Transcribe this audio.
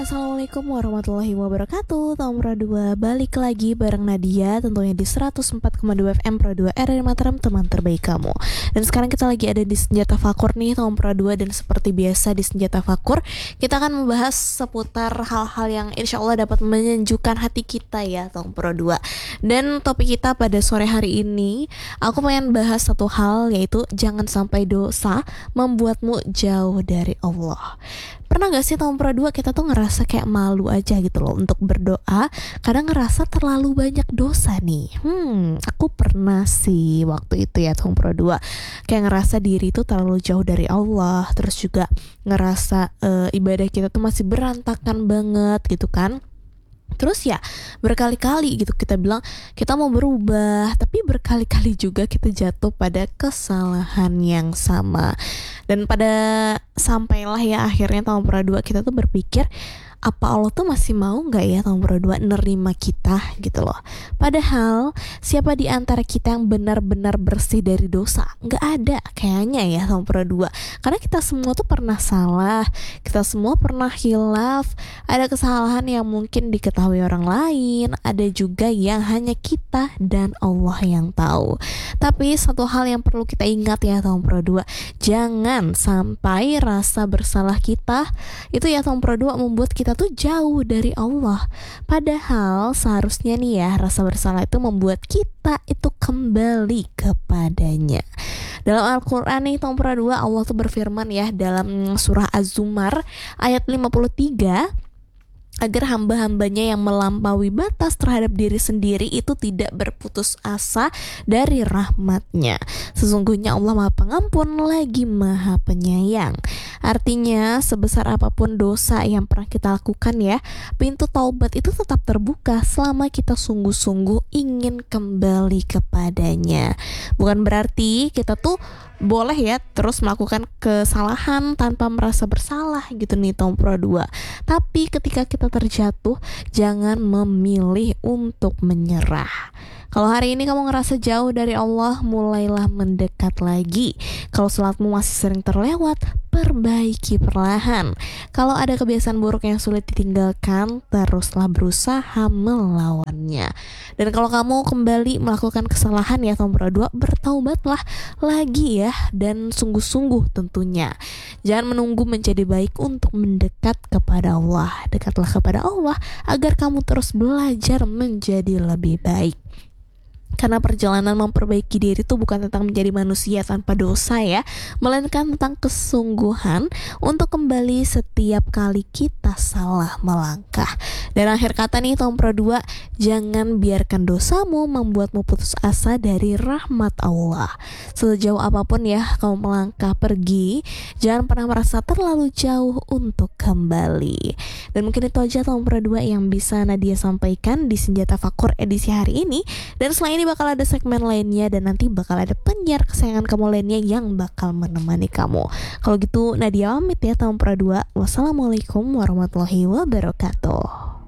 Assalamualaikum warahmatullahi wabarakatuh. Tahun Pro 2 balik lagi bareng Nadia, tentunya di 104,2 FM Pro 2 RRI Mataram, teman terbaik kamu. Dan sekarang kita lagi ada di Senjata Fakur nih, Tahun Pro 2. Dan seperti biasa di Senjata Fakur, kita akan membahas seputar hal-hal yang insya Allah dapat menyejukkan hati kita ya, Tahun Pro 2. Dan topik kita pada sore hari ini, aku pengen bahas satu hal, yaitu jangan sampai dosa membuatmu jauh dari Allah. Pernah gak sih Tahun Pro 2 kita tuh ngerasa kayak malu aja gitu loh untuk berdoa, kadang ngerasa terlalu banyak dosa nih. Aku pernah sih waktu itu ya Tahun Pro 2 kayak ngerasa diri tuh terlalu jauh dari Allah. Terus juga ngerasa ibadah kita tuh masih berantakan banget gitu kan. Terus ya berkali-kali gitu kita bilang kita mau berubah, tapi berkali-kali juga kita jatuh pada kesalahan yang sama. Dan pada sampailah ya akhirnya Tahun Pro 2 kita tuh berpikir, apa Allah tuh masih mau gak ya Tahun Pro 2 nerima kita gitu loh. Padahal siapa di antara kita yang benar-benar bersih dari dosa? Gak ada kayaknya ya Tahun Pro 2. Karena kita semua tuh pernah salah, kita semua pernah khilaf. Ada kesalahan yang mungkin diketahui orang lain, ada juga yang hanya kita dan Allah yang tahu. Tapi satu hal yang perlu kita ingat ya Tahun Pro 2, jangan sampai rasa bersalah kita itu ya Tahun Pro 2 membuat kita tuh jauh dari Allah. Padahal seharusnya nih ya rasa bersalah itu membuat kita itu kembali kepadanya. Dalam Al-Quran nih Tahun Pro 2 Allah tuh berfirman ya dalam surah Az-Zumar ayat 53, agar hamba-hambanya yang melampaui batas terhadap diri sendiri itu tidak berputus asa dari rahmatnya. Sesungguhnya Allah Maha Pengampun lagi Maha Penyayang. Artinya sebesar apapun dosa yang pernah kita lakukan ya, pintu taubat itu tetap terbuka selama kita sungguh-sungguh ingin kembali kepadanya. Bukan berarti kita tuh boleh ya terus melakukan kesalahan tanpa merasa bersalah gitu nih Tahun Pro 2. Tapi ketika kita terjatuh, jangan memilih untuk menyerah. Kalau hari ini kamu ngerasa jauh dari Allah, mulailah mendekat lagi. Kalau salatmu masih sering terlewat, perbaiki perlahan. Kalau ada kebiasaan buruk yang sulit ditinggalkan, teruslah berusaha melawannya. Dan kalau kamu kembali melakukan kesalahan ya Tahun Pro 2, bertaubatlah lagi ya, dan sungguh-sungguh tentunya. Jangan menunggu menjadi baik untuk mendekat kepada Allah. Dekatlah kepada Allah agar kamu terus belajar menjadi lebih baik. Karena perjalanan memperbaiki diri itu bukan tentang menjadi manusia tanpa dosa ya, melainkan tentang kesungguhan untuk kembali setiap kali kita salah melangkah. Dan akhir kata nih Tahun Pro 2, jangan biarkan dosamu membuatmu putus asa dari rahmat Allah. Sejauh apapun ya kamu melangkah pergi, jangan pernah merasa terlalu jauh untuk kembali. Dan mungkin itu aja Tahun Pro 2 yang bisa Nadia sampaikan di Senjata Fakur edisi hari ini. Dan selain ini bakal ada segmen lainnya, dan nanti bakal ada penyiar kesayangan kamu lainnya yang bakal menemani kamu. Kalau gitu Nadia pamit ya Tahun Pro 2. Wassalamualaikum warahmatullahi wabarakatuh.